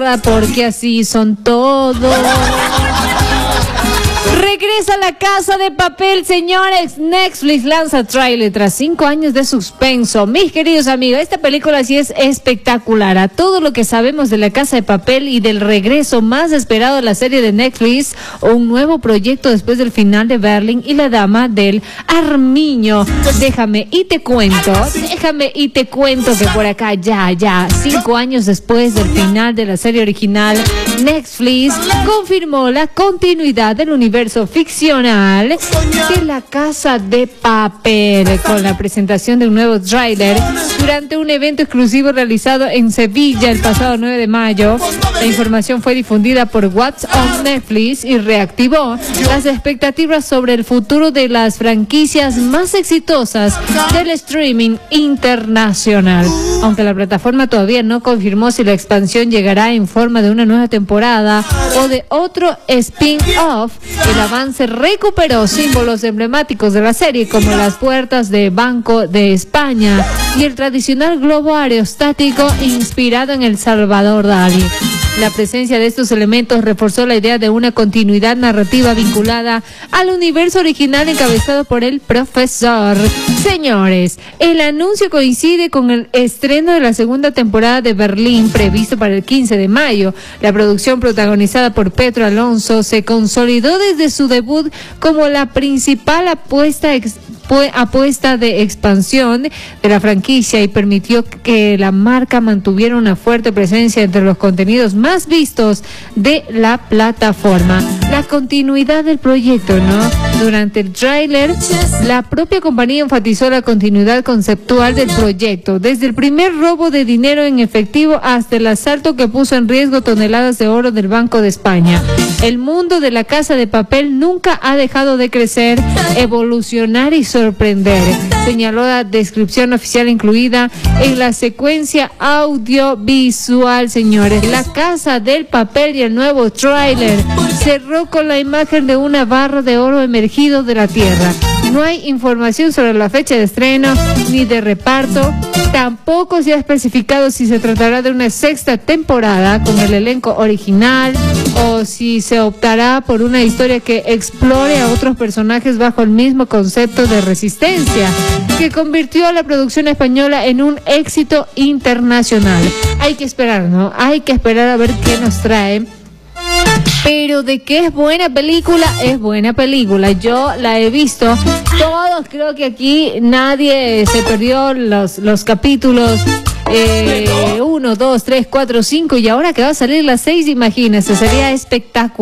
porque así son todos. Regresa a La Casa de Papel, señores. Netflix lanza tráiler tras 5 años de suspenso. Mis queridos amigos, esta película sí es espectacular. A todo lo que sabemos de La Casa de Papel y del regreso más esperado de la serie de Netflix, un nuevo proyecto después del final de Berlín y La Dama del Armiño. Déjame y te cuento que por acá ya 5 años después del final de la serie original, Netflix confirmó la continuidad del universo ficcional de La Casa de Papel con la presentación de un nuevo tráiler durante un evento exclusivo realizado en Sevilla el pasado 9 de mayo. La información fue difundida por WhatsApp Netflix y reactivó las expectativas sobre el futuro de las franquicias más exitosas del streaming internacional. Aunque la plataforma todavía no confirmó si la expansión llegará en forma de una nueva temporada o de otro spin-off, el avance recuperó símbolos emblemáticos de la serie como las puertas de Banco de España y el tradicional globo aerostático inspirado en el Salvador Dalí. La presencia de estos elementos reforzó la idea de una continuidad narrativa vinculada al universo original encabezado por el profesor. Señores, el anuncio coincide con el estreno de la segunda temporada de Berlín, previsto para el 15 de mayo. La producción, protagonizada por Pedro Alonso, se consolidó desde su debut como la principal apuesta de expansión de la franquicia y permitió que la marca mantuviera una fuerte presencia entre los contenidos más vistos de la plataforma. La continuidad del proyecto, ¿no? Durante el tráiler, la propia compañía enfatizó la continuidad conceptual del proyecto, desde el primer robo de dinero en efectivo hasta el asalto que puso en riesgo toneladas de oro del Banco de España. El mundo de La Casa de Papel nunca ha dejado de crecer, evolucionar y sorprender, señaló la descripción oficial incluida en la secuencia audiovisual. Señores, La Casa del Papel y el nuevo tráiler cerró con la imagen de una barra de oro emergido de la tierra. No hay información sobre la fecha de estreno ni de reparto. Tampoco se ha especificado si se tratará de una sexta temporada con el elenco original o si se optará por una historia que explore a otros personajes bajo el mismo concepto de resistencia que convirtió a la producción española en un éxito internacional. Hay que esperar, ¿no? Hay que esperar a ver qué nos trae. Pero de que es buena película, es buena película. Yo la he visto. Todos, creo que aquí nadie se perdió los capítulos 1, 2, 3, 4, 5 y ahora que va a salir las 6, imagínense, sería espectacular.